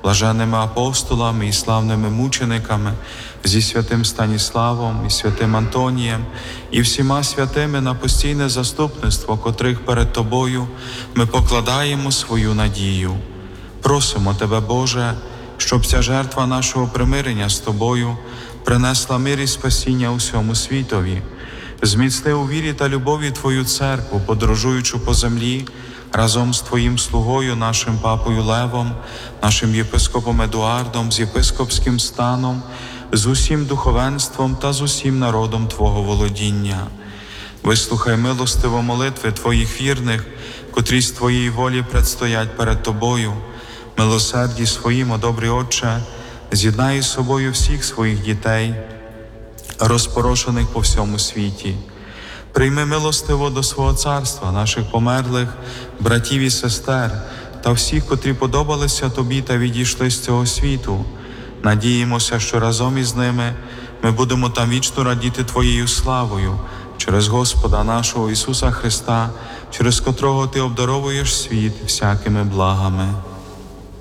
блаженними апостолами і славними мучениками, зі святим Станіславом і святим Антонієм, і всіма святими на постійне заступництво, котрих перед Тобою ми покладаємо свою надію. Просимо Тебе, Боже, щоб ця жертва нашого примирення з Тобою принесла мир і спасіння усьому світові. Зміцни у вірі та любові Твою церкву, подорожуючи по землі, разом з Твоїм слугою, нашим папою Левом, нашим єпископом Едуардом, з єпископським станом, з усім духовенством та з усім народом Твого володіння. Вислухай милостиво молитви Твоїх вірних, котрі з Твоєї волі предстоять перед Тобою. Милосерді своїм, о добрий Отче, з'єднай із собою всіх своїх дітей, розпорошених по всьому світі. Прийми милостиво до свого царства наших померлих братів і сестер та всіх, котрі подобалися Тобі та відійшли з цього світу. Надіємося, що разом із ними ми будемо там вічно радіти Твоєю славою, через Господа нашого Ісуса Христа, через котрого Ти обдаровуєш світ всякими благами.